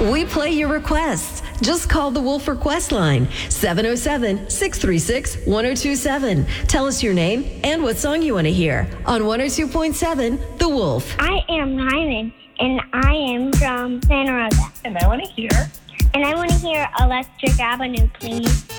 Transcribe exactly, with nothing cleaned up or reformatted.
We play your requests. Just call the Wolf Request line, seven oh seven, six three six, one oh two seven. Tell us your name and what song you want to hear on one oh two point seven The Wolf. I am Ryman, and I am from Santa Rosa. And I want to hear. And I want to hear Electric Avenue, please.